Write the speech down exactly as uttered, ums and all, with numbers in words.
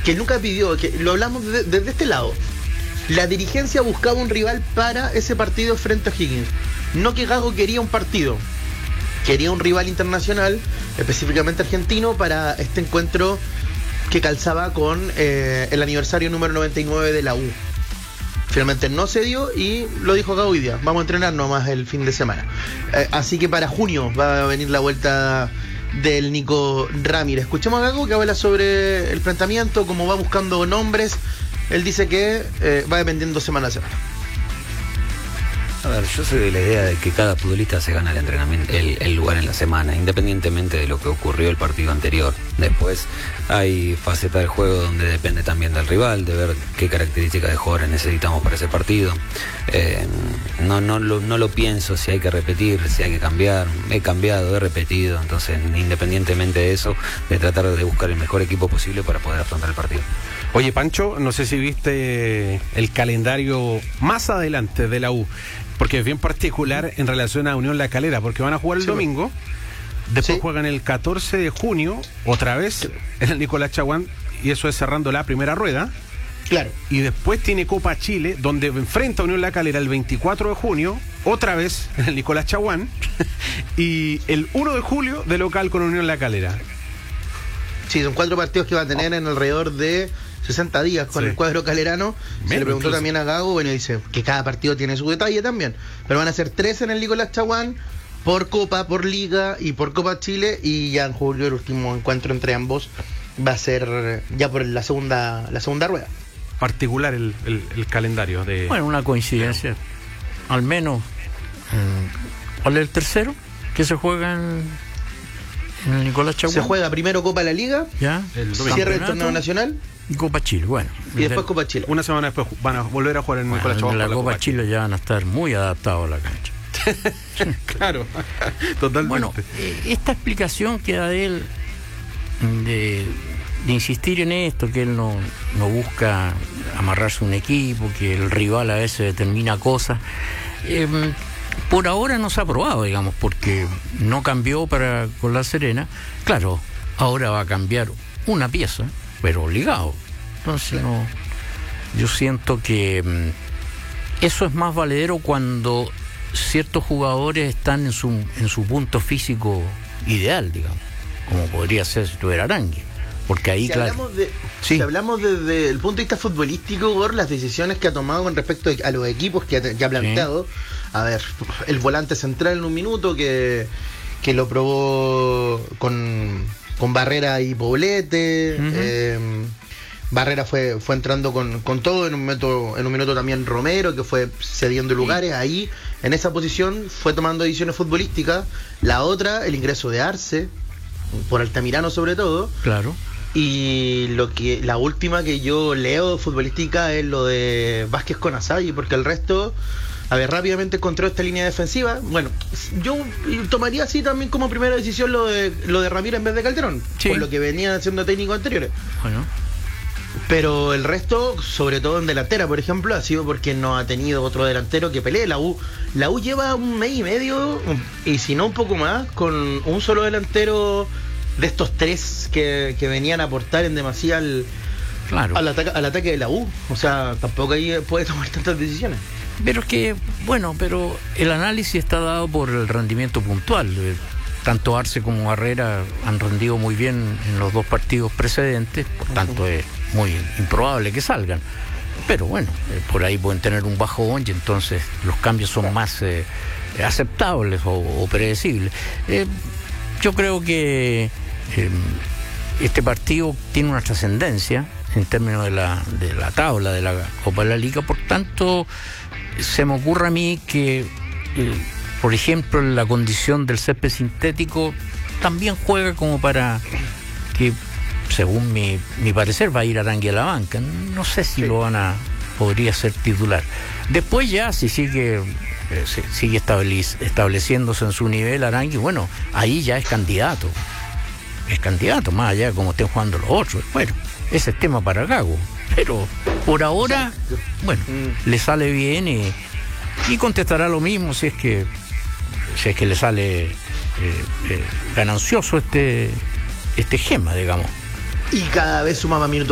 que nunca pidió, que lo hablamos desde, desde este lado. La dirigencia buscaba un rival para ese partido frente a Higgins. No que Gago quería un partido, quería un rival internacional, específicamente argentino, para este encuentro que calzaba con eh, el aniversario número noventa y nueve de la U. Finalmente no se dio y lo dijo Gago hoy día: vamos a entrenar nomás el fin de semana. Eh, así que para junio va a venir la vuelta del Nico Ramírez. Escuchemos a Gago, que habla sobre el planteamiento, cómo va buscando nombres. Él dice que eh, va dependiendo semana a semana. A ver, yo soy de la idea de que cada futbolista se gana el entrenamiento, el, el lugar en la semana, independientemente de lo que ocurrió el partido anterior. Después hay faceta del juego donde depende también del rival, de ver qué características de jugadores necesitamos para ese partido. Eh, no, no, lo, no lo pienso si hay que repetir, si hay que cambiar. He cambiado, he repetido, entonces independientemente de eso, de tratar de buscar el mejor equipo posible para poder afrontar el partido. Oye, Pancho, no sé si viste el calendario más adelante de la U, porque es bien particular en relación a Unión La Calera, porque van a jugar el sí, domingo, después sí. juegan el catorce de junio, otra vez, sí. en el Nicolás Chaguán, y eso es cerrando la primera rueda. Claro. Y después tiene Copa Chile, donde enfrenta a Unión La Calera el veinticuatro de junio, otra vez en el Nicolás Chaguán, y el uno de julio de local con Unión La Calera. Sí, son cuatro partidos que va a tener en alrededor de sesenta días con sí. el cuadro calerano. Se Menos, le preguntó incluso. también a Gago, bueno, dice que cada partido tiene su detalle también, pero van a ser tres en el Nicolás Chaguán, por Copa, por Liga y por Copa Chile, y ya en julio el último encuentro entre ambos va a ser ya por la segunda la segunda rueda. Particular el, el, el calendario de... Bueno, una coincidencia, al menos. ¿Cuál es el tercero que se juega en, en el Nicolás Chaguán? Se juega primero Copa de la Liga, ya el cierre del torneo nacional y Copa Chile, bueno. Y después Copa Chile. Una semana después van a volver a jugar en el bueno, Nicolás Chaguán. En la, la Copa, Copa Chile, Chile ya van a estar muy adaptados a la cancha. Claro, totalmente. Bueno, esta explicación que da de él de, de insistir en esto, que él no, no busca amarrarse a un equipo, que el rival a veces determina cosas, eh, por ahora no se ha probado, digamos, porque no cambió para con La Serena. Claro, ahora va a cambiar una pieza, pero obligado. Entonces no, yo siento que mmm, eso es más valedero cuando ciertos jugadores están en su en su punto físico ideal, digamos, como podría ser si tuviera Arangui, porque ahí, si claro, hablamos de, sí. si hablamos desde el punto de vista futbolístico, por las decisiones que ha tomado con respecto a los equipos que ha, que ha planteado, sí. a ver, el volante central en un minuto que, que lo probó con, con Barrera y Poblete, uh-huh. eh, Barrera fue, fue entrando con, con todo, en un minuto, en un minuto también Romero, que fue cediendo lugares, sí. ahí en esa posición fue tomando decisiones futbolísticas. La otra, el ingreso de Arce, por Altamirano sobre todo. Claro. Y lo que la última que yo leo futbolística es lo de Vázquez con Asagi, porque el resto, a ver, rápidamente encontró esta línea defensiva. Bueno, yo tomaría así también como primera decisión lo de lo de Ramírez en vez de Calderón, sí. por lo que venían haciendo técnicos anteriores. Bueno. Pero el resto, sobre todo en delantera, por ejemplo, ha sido porque no ha tenido otro delantero que pelee. La U, la U lleva un mes y medio, y si no un poco más, con un solo delantero de estos tres que, que venían a aportar en demasía al, claro. al, ataque, al ataque de la U. O sea, tampoco ahí puede tomar tantas decisiones. Pero es que, bueno, pero el análisis está dado por el rendimiento puntual. Tanto Arce como Barrera han rendido muy bien en los dos partidos precedentes, por tanto es muy improbable que salgan. Pero bueno, eh, por ahí pueden tener un bajón y entonces los cambios son más eh, aceptables o, o predecibles. Eh, yo creo que eh, este partido tiene una trascendencia en términos de la, de la tabla de la Copa de la Liga, por tanto se me ocurre a mí que... Eh, por ejemplo, la condición del césped sintético también juega como para que, según mi, mi parecer, va a ir Arangui a la banca. No sé si sí. lo van a... podría ser titular. Después ya, si sigue eh, sigue establec- estableciéndose en su nivel Arangui, bueno, ahí ya es candidato. Es candidato, más allá de cómo estén jugando los otros. Bueno, ese es tema para Gago. Pero por ahora, bueno, mm. le sale bien y, y contestará lo mismo si es que si es que le sale eh, eh, ganancioso este este Gema, digamos. Y cada vez suma más minutos